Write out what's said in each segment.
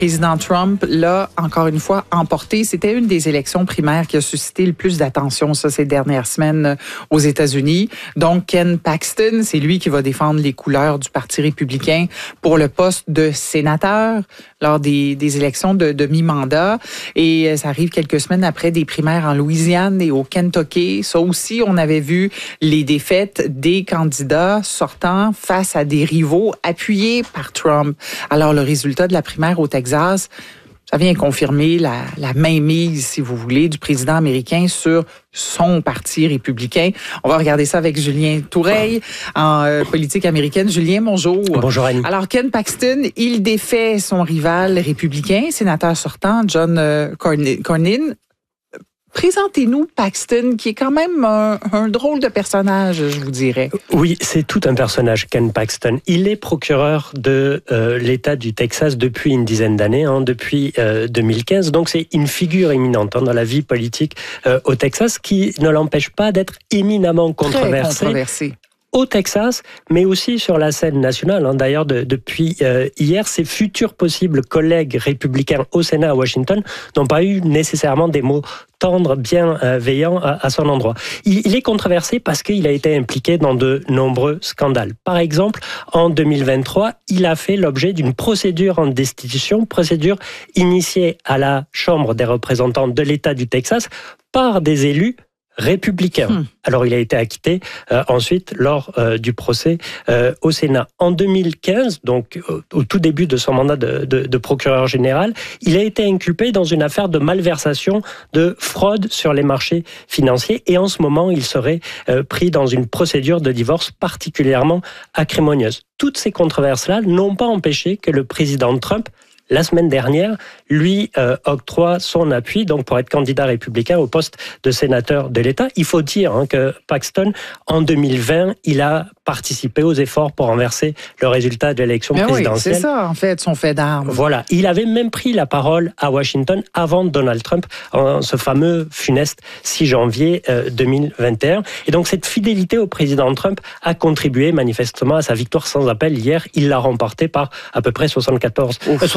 président Trump l'a, encore une fois, emporté. C'était une des élections primaires qui a suscité le plus d'attention ces dernières semaines aux États-Unis. Donc, Ken Paxton, c'est lui qui va défendre les couleurs du Parti républicain pour le poste de sénateur lors des élections de mi-mandat. Et ça arrive quelques semaines après des primaires en Louisiane et au Kentucky. Ça aussi, on avait vu les défaites des candidats sortant face à des rivaux appuyés par Trump. Alors, le résultat de la primaire au Texas, ça vient confirmer la mainmise, si vous voulez, du président américain sur son parti républicain. On va regarder ça avec Julien Toureille en politique américaine. Julien, bonjour. Bonjour Annie. Alors, Ken Paxton, il défait son rival républicain, sénateur sortant, John Cornyn. Présentez-nous Paxton, qui est quand même un drôle de personnage, je vous dirais. Oui, c'est tout un personnage, Ken Paxton. Il est procureur de l'État du Texas depuis une dizaine d'années, depuis 2015. Donc c'est une figure éminente dans la vie politique au Texas, qui ne l'empêche pas d'être éminemment controversé. Au Texas, mais aussi sur la scène nationale. D'ailleurs, depuis hier, ses futurs possibles collègues républicains au Sénat à Washington n'ont pas eu nécessairement des mots tendres, bienveillants à son endroit. Il est controversé parce qu'il a été impliqué dans de nombreux scandales. Par exemple, en 2023, il a fait l'objet d'une procédure en destitution, procédure initiée à la Chambre des représentants de l'État du Texas par des élus républicain. Alors, il a été acquitté ensuite lors du procès au Sénat. En 2015, donc au tout début de son mandat de procureur général, il a été inculpé dans une affaire de malversation, de fraude sur les marchés financiers. Et en ce moment, il serait pris dans une procédure de divorce particulièrement acrimonieuse. Toutes ces controverses-là n'ont pas empêché que le président Trump, la semaine dernière, lui octroie son appui donc pour être candidat républicain au poste de sénateur de l'État. Il faut dire que Paxton, en 2020, il a participé aux efforts pour renverser le résultat de l'élection présidentielle. Oui, c'est ça, en fait, son fait d'armes. Voilà. Il avait même pris la parole à Washington avant Donald Trump, en ce fameux funeste 6 janvier 2021. Et donc, cette fidélité au président Trump a contribué manifestement à sa victoire sans appel. Hier, il l'a remportée par à peu près 64%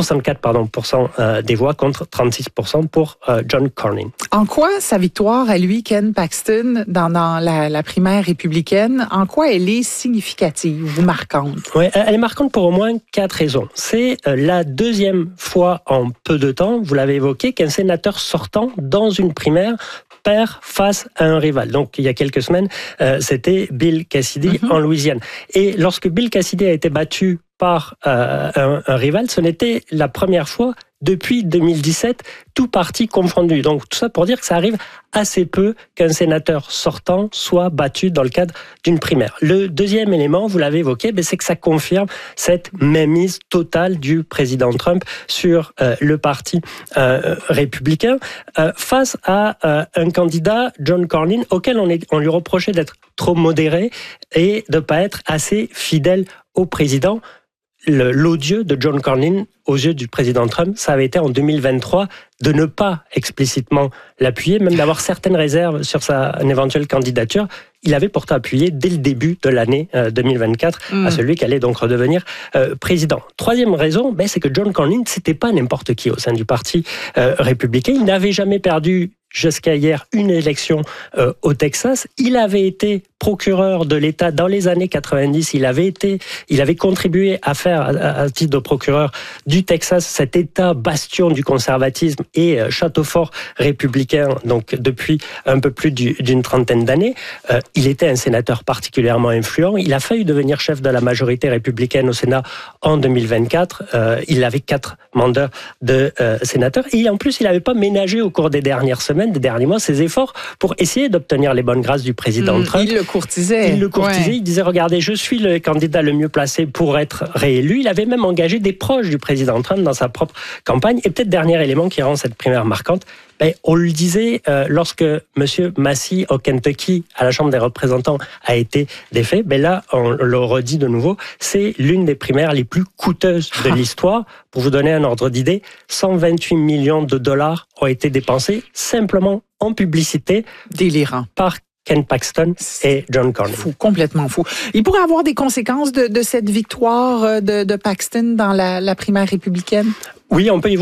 des voix contre 36% pour John Cornyn. En quoi sa victoire à lui, Ken Paxton, dans la primaire républicaine, en quoi elle est significative ou marquante? Oui, elle est marquante pour au moins 4 raisons. C'est la deuxième fois en peu de temps, vous l'avez évoqué, qu'un sénateur sortant dans une primaire perd face à un rival. Donc, il y a quelques semaines, c'était Bill Cassidy en Louisiane. Et lorsque Bill Cassidy a été battu par un rival, ce n'était la première fois depuis 2017, tout parti confondu. Donc tout ça pour dire que ça arrive assez peu qu'un sénateur sortant soit battu dans le cadre d'une primaire. Le deuxième élément, vous l'avez évoqué, c'est que ça confirme cette mainmise totale du président Trump sur le parti républicain face à un candidat, John Cornyn, auquel on lui reprochait d'être trop modéré et de ne pas être assez fidèle au président. L'odieux de John Cornyn aux yeux du président Trump, ça avait été en 2023 de ne pas explicitement l'appuyer, même d'avoir certaines réserves sur sa éventuelle candidature. Il avait pourtant appuyé dès le début de l'année 2024 à celui qui allait donc redevenir président. Troisième raison, c'est que John Cornyn, c'était pas n'importe qui au sein du parti républicain. Il n'avait jamais perdu jusqu'à hier une élection au Texas. Il avait été procureur de l'État dans les années 90. Il avait contribué à faire, à titre de procureur du Texas, cet État bastion du conservatisme et château fort républicain, donc depuis un peu plus d'une trentaine d'années. Il était un sénateur particulièrement influent. Il a failli devenir chef de la majorité républicaine au Sénat en 2024. Il avait 4 mandats de sénateur. Et en plus, il n'avait pas ménagé au cours des dernières semaines, des derniers mois, ses efforts pour essayer d'obtenir les bonnes grâces du président Trump. Il le courtisait. Il disait, regardez, je suis le candidat le mieux placé pour être réélu. Il avait même engagé des proches du président Trump dans sa propre campagne. Et peut-être dernier élément qui rend cette primaire marquante, on le disait lorsque M. Massey au Kentucky à la Chambre des représentants a été défait, là on le redit de nouveau, c'est l'une des primaires les plus coûteuses de l'histoire. Pour vous donner un ordre d'idée, 128 millions de dollars ont été dépensés simplement en publicité. Délirant. Par Ken Paxton et John Cornyn. Fou, complètement fou. Il pourrait avoir des conséquences de cette victoire de Paxton dans la primaire républicaine? Oui, on peut y voir